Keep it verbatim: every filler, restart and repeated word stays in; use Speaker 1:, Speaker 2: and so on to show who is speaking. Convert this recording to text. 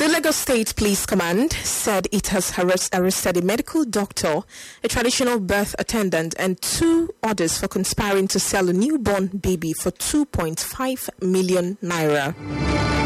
Speaker 1: The Lagos State Police Command said it has arrest, arrested a medical doctor, a traditional birth attendant, and two others for conspiring to sell a newborn baby for two point five million naira.